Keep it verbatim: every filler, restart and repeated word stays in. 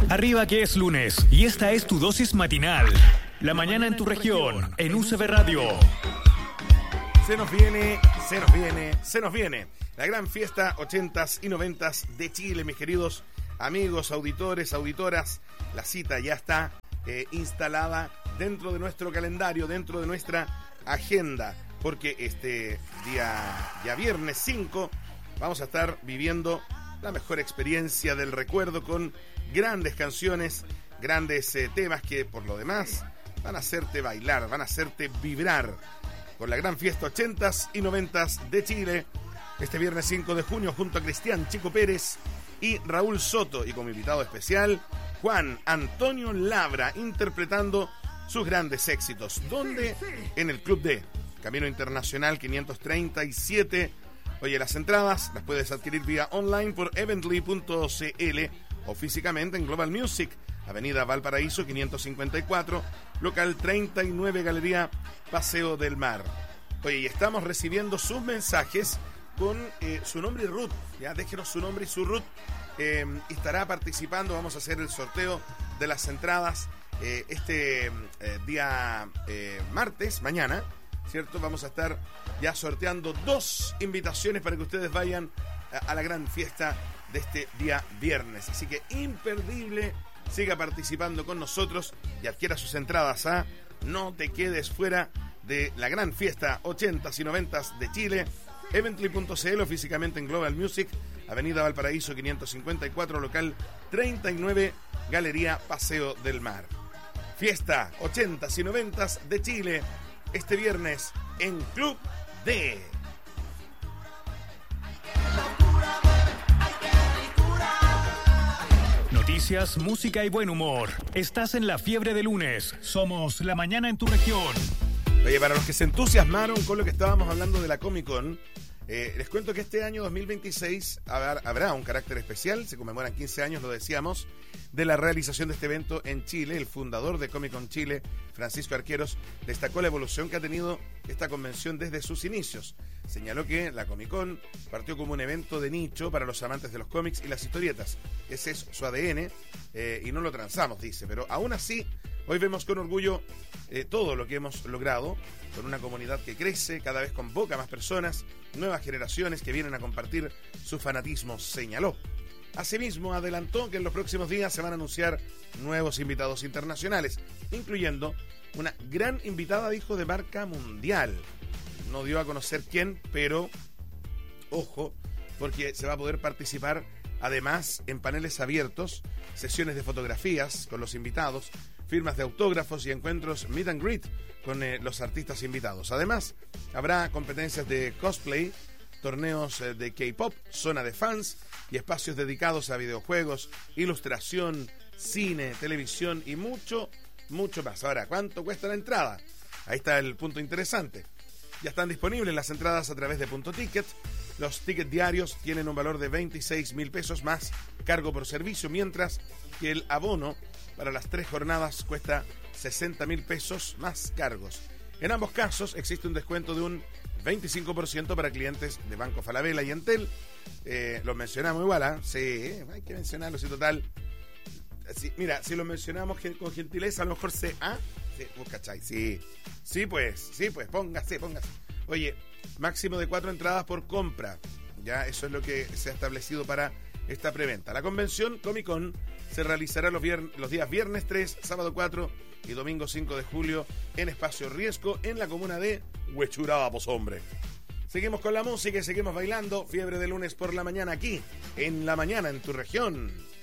Arriba que es lunes y esta es tu dosis matinal. La mañana en tu región, en U C B Radio. Se nos viene, se nos viene, se nos viene la gran fiesta ochentas y noventas de Chile, mis queridos amigos, auditores, auditoras. La cita ya está eh, instalada dentro de nuestro calendario, dentro de nuestra agenda, porque este día, ya viernes cinco, vamos a estar viviendo la mejor experiencia del recuerdo con grandes canciones, grandes eh, temas que por lo demás van a hacerte bailar, van a hacerte vibrar con la gran fiesta ochentas y noventas de Chile, este viernes cinco de junio, junto a Cristian Chico Pérez y Raúl Soto, y como invitado especial, Juan Antonio Labra, interpretando sus grandes éxitos. ¿Dónde? En el Club D, Camino Internacional quinientos treinta y siete. Oye, las entradas las puedes adquirir vía online por evently punto c l o físicamente en Global Music, Avenida Valparaíso quinientos cincuenta y cuatro, local treinta y nueve, Galería Paseo del Mar. Oye, y estamos recibiendo sus mensajes con eh, su nombre y root. Ya, déjenos su nombre y su root. Eh, estará participando, vamos a hacer el sorteo de las entradas eh, este eh, día eh, martes, mañana, ¿cierto? Vamos a estar ya sorteando dos invitaciones para que ustedes vayan a, a la gran fiesta de este día viernes. Así que imperdible, siga participando con nosotros y adquiera sus entradas, ¿ah? No te quedes fuera de la gran fiesta ochentas y noventas de Chile. evently punto c l o físicamente en Global Music, Avenida Valparaíso quinientos cincuenta y cuatro, local treinta y nueve, Galería Paseo del Mar. Fiesta ochentas y noventas de Chile, este viernes en Club D. Noticias, música y buen humor. Estás en la fiebre de lunes. Somos La Mañana en tu región. Oye, para los que se entusiasmaron con lo que estábamos hablando de la Comic Con, eh, les cuento que este año dos mil veintiséis habrá, habrá un carácter especial. Se conmemoran quince años, lo decíamos, de la realización de este evento en Chile. El fundador de Comic Con Chile, Francisco Arqueros, destacó la evolución que ha tenido esta convención desde sus inicios. Señaló que la Comic Con partió como un evento de nicho para los amantes de los cómics y las historietas. Ese es su A D N eh, y no lo transamos, dice. Pero aún así, hoy vemos con orgullo eh, todo lo que hemos logrado, con una comunidad que crece, cada vez convoca a más personas, nuevas generaciones que vienen a compartir su fanatismo, señaló. Asimismo, adelantó que en los próximos días se van a anunciar nuevos invitados internacionales, incluyendo una gran invitada, dijo, de marca mundial. No dio a conocer quién, pero ojo, porque se va a poder participar además en paneles abiertos, sesiones de fotografías con los invitados, firmas de autógrafos y encuentros meet and greet con eh, los artistas invitados. Además, habrá competencias de cosplay, torneos eh, de K-pop, zona de fans y espacios dedicados a videojuegos, ilustración, cine, televisión y mucho, mucho más. Ahora, ¿cuánto cuesta la entrada? Ahí está el punto interesante. Ya están disponibles las entradas a través de Punto Ticket. Los tickets diarios tienen un valor de veintiséis mil pesos más cargo por servicio, mientras que el abono para las tres jornadas cuesta sesenta mil pesos más cargos. En ambos casos existe un descuento de un veinticinco por ciento para clientes de Banco Falabella y Entel. Eh, los mencionamos igual, ¿ah? ¿eh? Sí, hay que mencionarlos y total. Sí, mira, si lo mencionamos con gentileza, a lo mejor se... ¿ah? Sí, pues, ¿cachai? Sí, sí pues, sí pues, póngase, póngase. Oye, máximo de cuatro entradas por compra. Ya, eso es lo que se ha establecido para esta preventa. La convención Comic Con se realizará los, vier- los días viernes tres, sábado cuatro y domingo cinco de julio en Espacio Riesgo, en la comuna de Huechuraba, pues hombre. Seguimos con la música y seguimos bailando. Fiebre de lunes por la mañana aquí, en La Mañana en tu región.